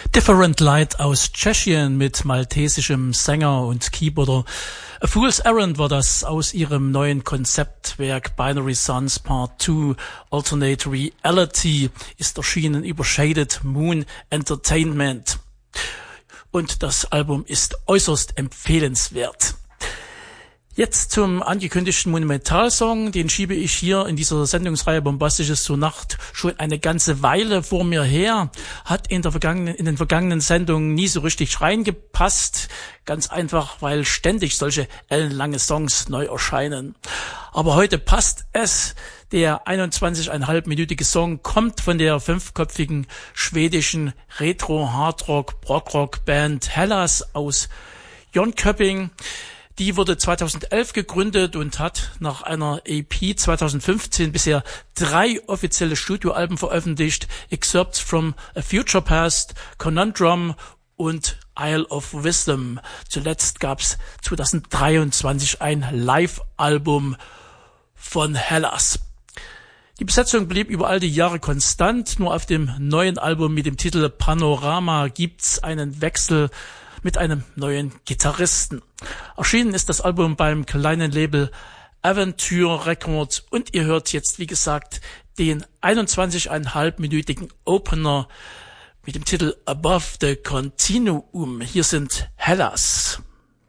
Different Light aus Tschechien mit maltesischem Sänger und Keyboarder. A Fool's Errand war das aus ihrem neuen Konzeptwerk Binary Sons Part 2 Alternate Reality, ist erschienen über Shaded Moon Entertainment. Und das Album ist äußerst empfehlenswert. Jetzt zum angekündigten Monumentalsong, den schiebe ich hier in dieser Sendungsreihe Bombastisches zur Nacht schon eine ganze Weile vor mir her, hat in den vergangenen Sendungen nie so richtig reingepasst, ganz einfach, weil ständig solche ellenlange Songs neu erscheinen. Aber heute passt es. Der 21,5-minütige Song kommt von der 5-köpfigen schwedischen Retro-Hardrock-Brockrock-Band Hellas aus Jönköping. Die wurde 2011 gegründet und hat nach einer EP 2015 bisher 3 offizielle Studioalben veröffentlicht: Excerpts from a Future Past, Conundrum und Isle of Wisdom. Zuletzt gab's 2023 ein Live-Album von Hellas. Die Besetzung blieb über all die Jahre konstant, nur auf dem neuen Album mit dem Titel Panorama gibt's einen Wechsel mit einem neuen Gitarristen. Erschienen ist das Album beim kleinen Label Aventure Records und ihr hört jetzt, wie gesagt, den 21,5-minütigen Opener mit dem Titel Above the Continuum. Hier sind Hellas.